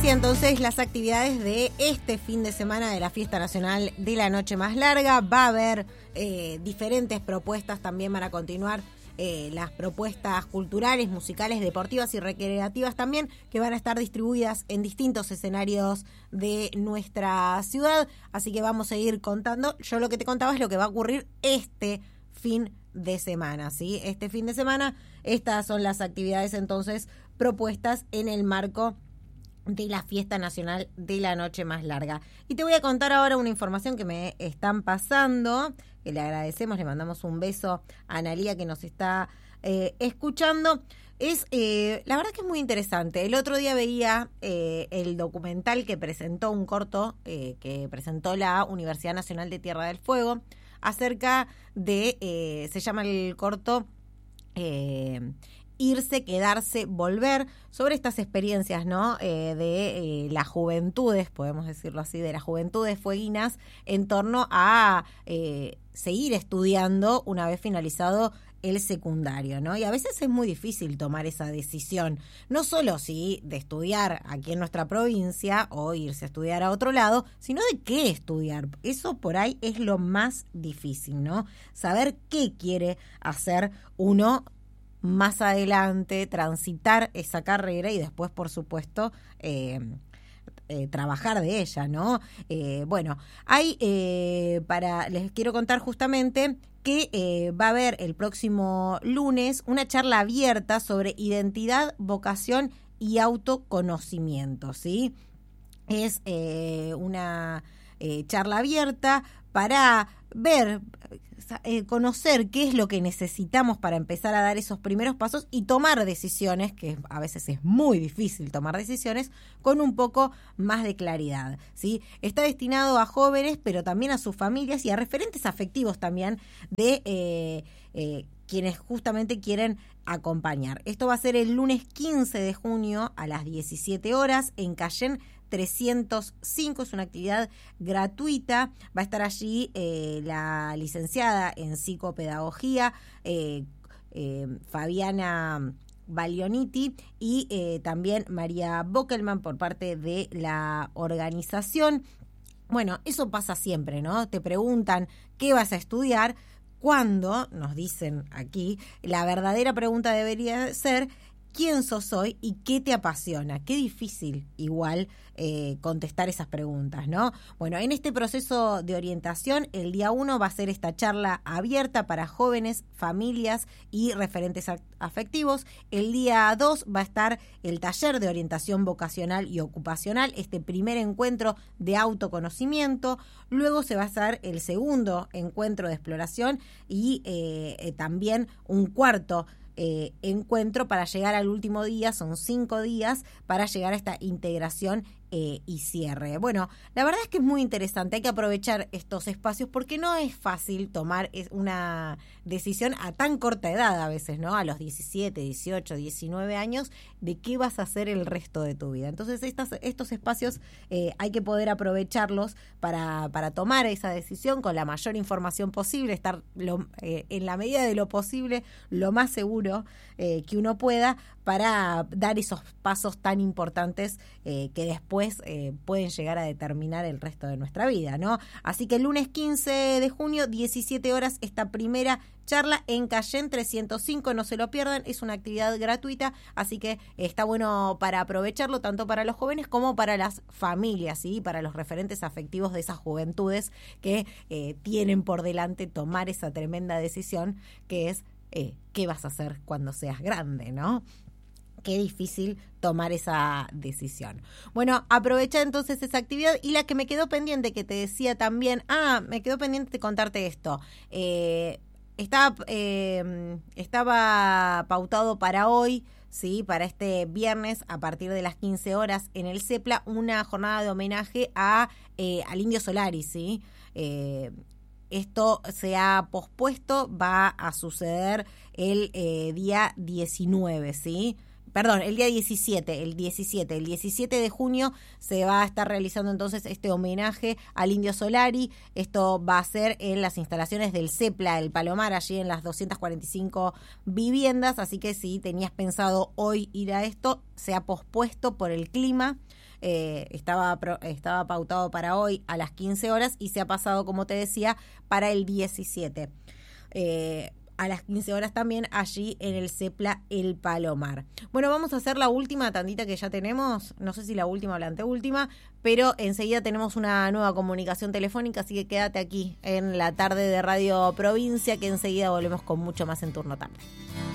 decía entonces, las actividades de este fin de semana de la Fiesta Nacional de la Noche Más Larga. Va a haber diferentes propuestas, también van a continuar las propuestas culturales, musicales, deportivas y recreativas también, que van a estar distribuidas en distintos escenarios de nuestra ciudad. Así que vamos a ir contando. Yo lo que te contaba es lo que va a ocurrir este fin de semana, ¿sí? Este fin de semana, estas son las actividades entonces propuestas en el marco de la Fiesta Nacional de la Noche Más Larga. Y te voy a contar ahora una información que me están pasando, que le agradecemos, le mandamos un beso a Analía que nos está escuchando. Es la verdad que es muy interesante. El otro día veía el documental que presentó, un corto que presentó la Universidad Nacional de Tierra del Fuego, acerca de, se llama el corto Irse, Quedarse, Volver, sobre estas experiencias, ¿no? De las juventudes, podemos decirlo así, de las juventudes fueguinas en torno a seguir estudiando una vez finalizado el secundario, ¿no? Y a veces es muy difícil tomar esa decisión, no solo de estudiar aquí en nuestra provincia o irse a estudiar a otro lado, sino de qué estudiar. Eso por ahí es lo más difícil, ¿no? Saber qué quiere hacer uno más adelante, transitar esa carrera y después, por supuesto, trabajar de ella, ¿no? Bueno, hay les quiero contar justamente que va a haber el próximo lunes una charla abierta sobre identidad, vocación y autoconocimiento, ¿sí? Es una charla abierta para ver, conocer qué es lo que necesitamos para empezar a dar esos primeros pasos y tomar decisiones, que a veces es muy difícil tomar decisiones, con un poco más de claridad, ¿sí? Está destinado a jóvenes, pero también a sus familias y a referentes afectivos también de quienes justamente quieren acompañar. Esto va a ser el lunes 15 de junio a las 17 horas en Cayén 305, es una actividad gratuita. Va a estar allí la licenciada en psicopedagogía, Fabiana Balioniti, y también María Bockelman por parte de la organización. Bueno, eso pasa siempre, ¿no? Te preguntan qué vas a estudiar, cuando nos dicen aquí, la verdadera pregunta debería ser: ¿quién sos hoy y qué te apasiona? Qué difícil igual contestar esas preguntas, ¿no? Bueno, en este proceso de orientación, el día 1 va a ser esta charla abierta para jóvenes, familias y referentes afectivos. El día 2 va a estar el taller de orientación vocacional y ocupacional, este primer encuentro de autoconocimiento. Luego se va a hacer el segundo encuentro de exploración y también un cuarto encuentro para llegar al último día. Son 5 días para llegar a esta integración y cierre. Bueno, la verdad es que es muy interesante, hay que aprovechar estos espacios porque no es fácil tomar una decisión a tan corta edad a veces, ¿no? A los 17, 18, 19 años, de qué vas a hacer el resto de tu vida. Entonces estos espacios hay que poder aprovecharlos para tomar esa decisión con la mayor información posible, estar en la medida de lo posible lo más seguro que uno pueda, para dar esos pasos tan importantes que después pueden llegar a determinar el resto de nuestra vida, ¿no? Así que el lunes 15 de junio, 17 horas, esta primera charla en Cayén 305, no se lo pierdan, es una actividad gratuita, así que está bueno para aprovecharlo tanto para los jóvenes como para las familias, ¿sí? Para los referentes afectivos de esas juventudes que tienen por delante tomar esa tremenda decisión que es qué vas a hacer cuando seas grande, ¿no? Qué difícil tomar esa decisión. Bueno, aprovecha entonces esa actividad. Y la que me quedó pendiente, que te decía también, me quedó pendiente de contarte esto. Estaba pautado para hoy, ¿sí? Para este viernes, a partir de las 15 horas, en el CEPLA, una jornada de homenaje al Indio Solari, ¿sí? Esto se ha pospuesto, va a suceder el día 19, ¿sí? Perdón, el día 17, el 17 de junio se va a estar realizando entonces este homenaje al Indio Solari. Esto va a ser en las instalaciones del CEPLA, el Palomar, allí en las 245 viviendas, así que si tenías pensado hoy ir a esto, se ha pospuesto por el clima. Estaba pautado para hoy a las 15 horas y se ha pasado, como te decía, para el 17. A las 15 horas también allí en el CEPLA El Palomar. Bueno, vamos a hacer la última tandita que ya tenemos, no sé si la última o la anteúltima, pero enseguida tenemos una nueva comunicación telefónica, así que quédate aquí en la tarde de Radio Provincia, que enseguida volvemos con mucho más en Turno Tarde.